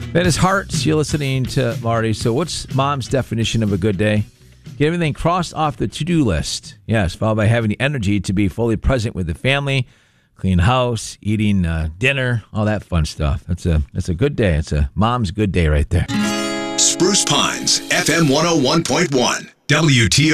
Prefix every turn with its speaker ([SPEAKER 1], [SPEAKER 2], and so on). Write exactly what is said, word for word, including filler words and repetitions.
[SPEAKER 1] That is Hearts. You're listening to Marty. So what's Mom's definition of a good day? Get everything crossed off the to-do list. Yes, followed by having the energy to be fully present with the family, clean house, eating uh, dinner, all that fun stuff. That's a that's a good day. It's a Mom's good day right there.
[SPEAKER 2] Spruce Pines, F M one oh one point one, W T O.